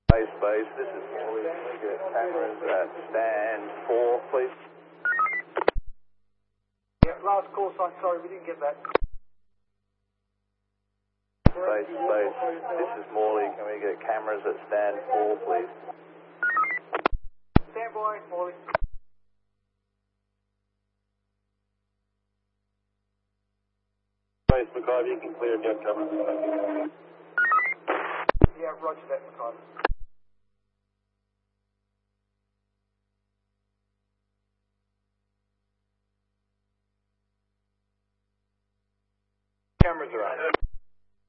Space, this is Morley. Can we get cameras at stand 4, please? Yeah, last call sign, sorry, we didn't get that. Space, this is Morley. Can we get cameras at stand 4, please? Stand by, Morley. Space, McIver, you can clear jet cover. Yeah, roger that, McIver. Cameras are on.